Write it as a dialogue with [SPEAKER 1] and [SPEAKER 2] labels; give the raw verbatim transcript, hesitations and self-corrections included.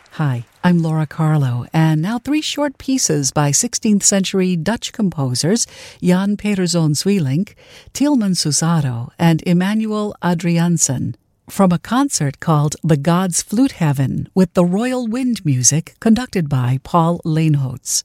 [SPEAKER 1] Hi, I'm Laura Carlo, and now three short pieces by sixteenth century Dutch composers Jan Pieterszoon Sweelinck, Tieleman Susado, and Emmanuel Adriaansen, from a concert called The Gods' Flute Heaven with the Royal Wind Music conducted by Paul Leenhoots.